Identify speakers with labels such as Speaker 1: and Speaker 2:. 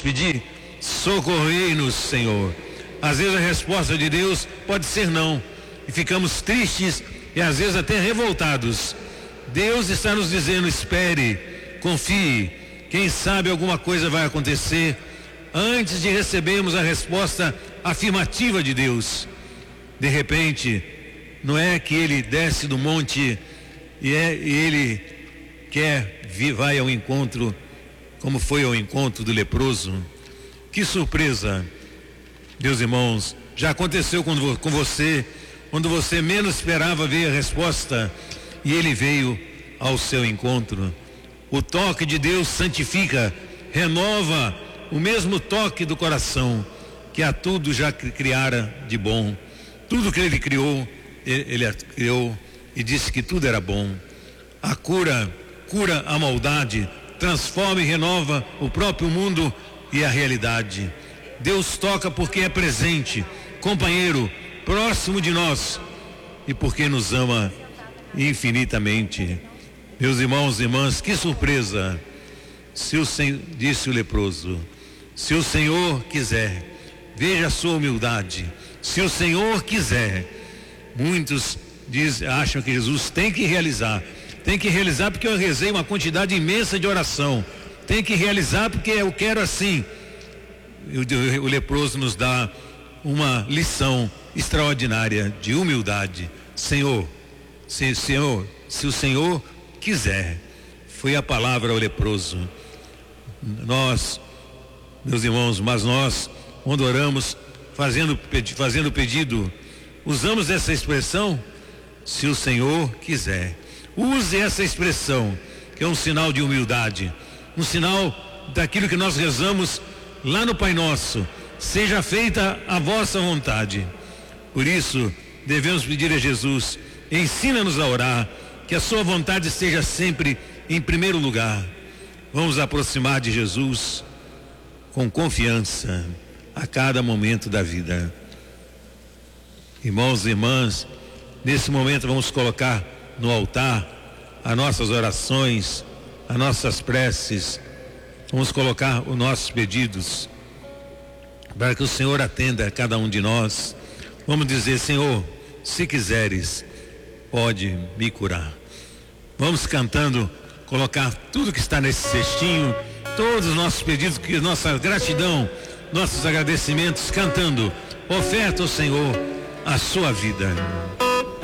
Speaker 1: pedir: socorrei-nos, Senhor. Às vezes a resposta de Deus pode ser não, e ficamos tristes e às vezes até revoltados. Deus está nos dizendo: espere, confie, quem sabe alguma coisa vai acontecer antes de recebermos a resposta afirmativa de Deus. De repente, não é que ele desce do monte e ele vai ao encontro, como foi ao encontro do leproso. Que surpresa, meus irmãos, já aconteceu com você, quando você menos esperava ver a resposta, e ele veio ao seu encontro. O toque de Deus santifica, renova o mesmo toque do coração, que a tudo já criara de bom. Tudo que ele criou, ele criou e disse que tudo era bom. A cura a maldade, transforma e renova o próprio mundo e a realidade. Deus toca porque é presente, companheiro, próximo de nós, e porque nos ama infinitamente. Meus irmãos e irmãs, que surpresa! Disse o leproso: se o Senhor quiser, veja a sua humildade, se o Senhor quiser. Muitos acham que Jesus tem que realizar porque eu rezei uma quantidade imensa de oração, tem que realizar porque eu quero assim. O leproso nos dá uma lição extraordinária de humildade. Senhor, se o Senhor quiser. Foi a palavra ao leproso. Nós, meus irmãos, mas nós, quando oramos, fazendo pedido, usamos essa expressão: se o Senhor quiser. Use essa expressão, que é um sinal de humildade, um sinal daquilo que nós rezamos lá no Pai Nosso: seja feita a vossa vontade. Por isso, devemos pedir a Jesus: ensina-nos a orar, que a sua vontade esteja sempre em primeiro lugar. Vamos aproximar de Jesus com confiança a cada momento da vida. Irmãos e irmãs, nesse momento vamos colocar no altar as nossas orações, as nossas preces, vamos colocar os nossos pedidos, para que o Senhor atenda a cada um de nós. Vamos dizer: Senhor, se quiseres, pode me curar. Vamos cantando, colocar tudo que está nesse cestinho, todos os nossos pedidos, nossa gratidão, nossos agradecimentos, cantando: oferta ao Senhor a sua vida.